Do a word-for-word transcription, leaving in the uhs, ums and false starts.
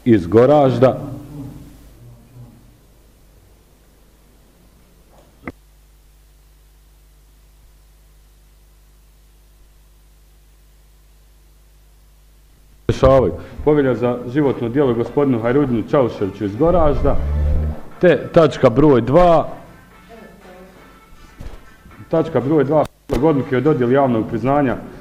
iz Goražda. Povelja za životno djelo gospodinu Hajrudinu Čauševiću iz Goražda, te tačka broj dva, tačka broj dva odluke o dodjeli javnog priznanja